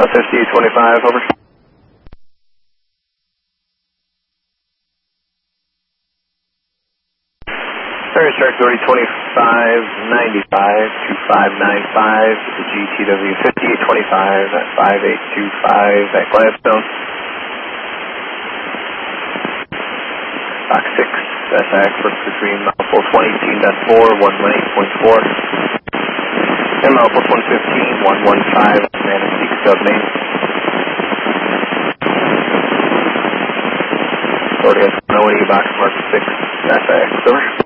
5825, over. Service track 3025, 95, 2595, the GTW 5825 at 5825 at Gladstone. Box 6, SIX works between mile 420, 18.4, 118.4. And mile 115, 115, Manistee submain. Florida 108, box mark 6, SIX, over.